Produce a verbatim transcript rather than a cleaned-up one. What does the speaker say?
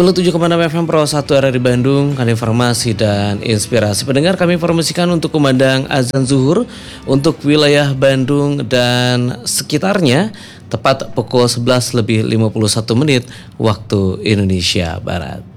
sembilan puluh tujuh koma enam F M Pro satu R R I Bandung, kan informasi dan inspirasi. Pendengar, kami informasikan untuk kumandang azan zuhur untuk wilayah Bandung dan sekitarnya tepat pukul sebelas lebih lima puluh satu menit waktu Indonesia Barat.